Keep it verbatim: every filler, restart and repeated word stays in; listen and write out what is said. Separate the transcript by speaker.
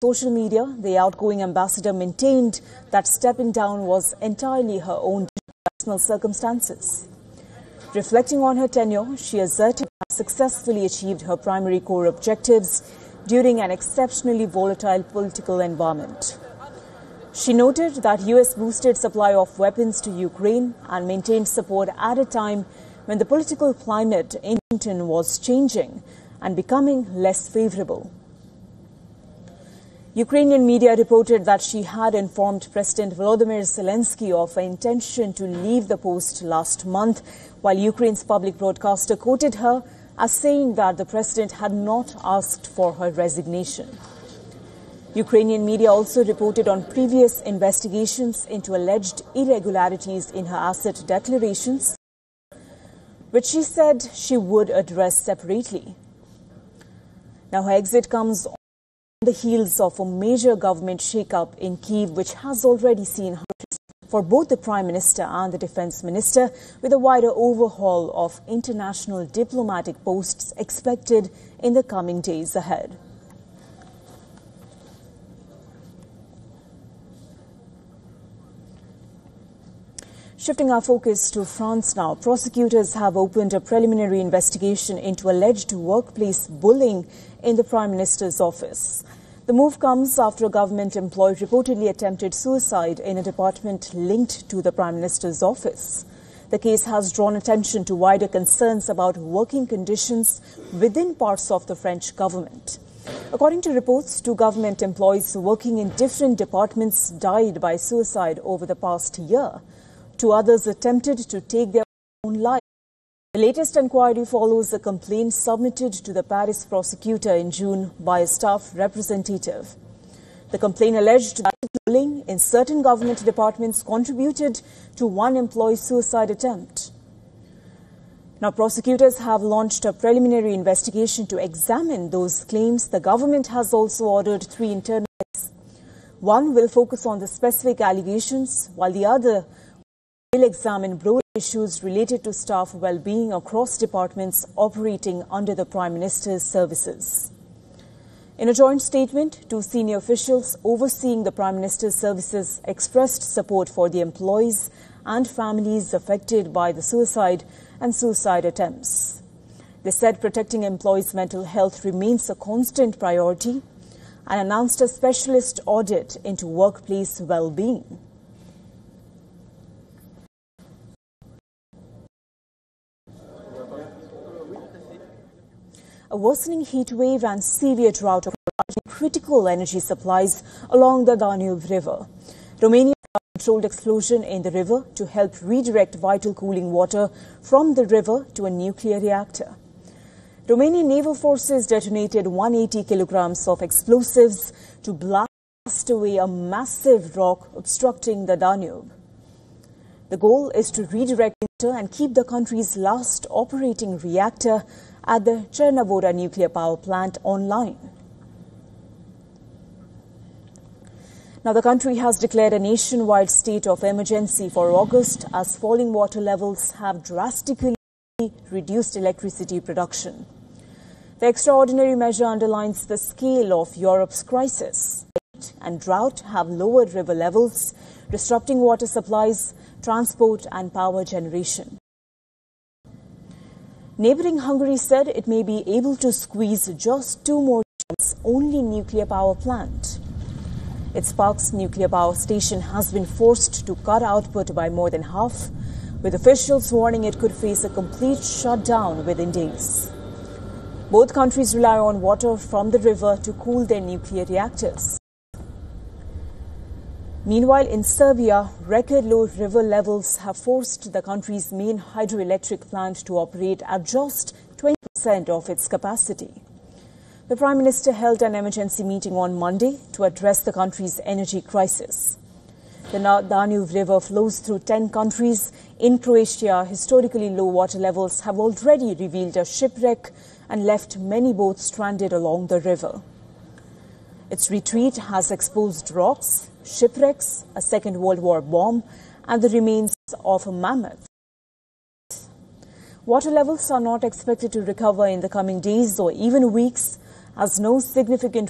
Speaker 1: social media, the outgoing ambassador maintained that stepping down was entirely her own personal circumstances. Reflecting on her tenure, she asserted that successfully achieved her primary core objectives during an exceptionally volatile political environment. She noted that U S boosted supply of weapons to Ukraine and maintained support at a time when the political climate in Washington was changing and becoming less favorable. Ukrainian media reported that she had informed President Volodymyr Zelensky of her intention to leave the post last month, while Ukraine's public broadcaster quoted her as saying that the president had not asked for her resignation. Ukrainian media also reported on previous investigations into alleged irregularities in her asset declarations, which she said she would address separately. Now, her exit comes on the heels of a major government shake-up in Kyiv, which has already seen hundreds for both the Prime Minister and the Defence Minister, with a wider overhaul of international diplomatic posts expected in the coming days ahead. Shifting our focus to France now, prosecutors have opened a preliminary investigation into alleged workplace bullying in the Prime Minister's office. The move comes after a government employee reportedly attempted suicide in a department linked to the Prime Minister's office. The case has drawn attention to wider concerns about working conditions within parts of the French government. According to reports, two government employees working in different departments died by suicide over the past year. Two others attempted to take their own lives. The latest inquiry follows a complaint submitted to the Paris prosecutor in June by a staff representative. The complaint alleged that bullying in certain government departments contributed to one employee's suicide attempt. Now, prosecutors have launched a preliminary investigation to examine those claims. The government has also ordered three internal tests. One will focus on the specific allegations, while the other will examine broad issues related to staff well-being across departments operating under the Prime Minister's services. In a joint statement, two senior officials overseeing the Prime Minister's services expressed support for the employees and families affected by the suicide and suicide attempts. They said protecting employees' mental health remains a constant priority and announced a specialist audit into workplace well-being. A worsening heat wave and severe drought are critical energy supplies along the Danube River. Romania controlled explosion in the river to help redirect vital cooling water from the river to a nuclear reactor. Romanian naval forces detonated one hundred eighty kilograms of explosives to blast away a massive rock obstructing the Danube. The goal is to redirect water and keep the country's last operating reactor at the Chernavoda nuclear power plant online. Now, the country has declared a nationwide state of emergency for August as falling water levels have drastically reduced electricity production. The extraordinary measure underlines the scale of Europe's crisis. Heat and drought have lowered river levels, disrupting water supplies, transport and power generation. Neighbouring Hungary said it may be able to squeeze just two more its only nuclear power plant. Its Sparks nuclear power station has been forced to cut output by more than half, with officials warning it could face a complete shutdown within days. Both countries rely on water from the river to cool their nuclear reactors. Meanwhile, in Serbia, record low river levels have forced the country's main hydroelectric plant to operate at just twenty percent of its capacity. The Prime Minister held an emergency meeting on Monday to address the country's energy crisis. The Danube River flows through ten countries. In Croatia, historically low water levels have already revealed a shipwreck and left many boats stranded along the river. Its retreat has exposed rocks, shipwrecks, a Second World War bomb, and the remains of a mammoth. Water levels are not expected to recover in the coming days or even weeks, as no significant